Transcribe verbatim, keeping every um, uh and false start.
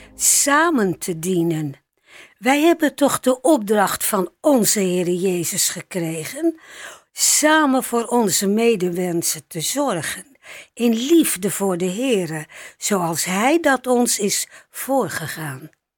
samen te dienen. Wij hebben toch de opdracht van onze Heere Jezus gekregen, samen voor onze medewensen te zorgen, in liefde voor de Heere, zoals Hij dat ons is voorgegaan.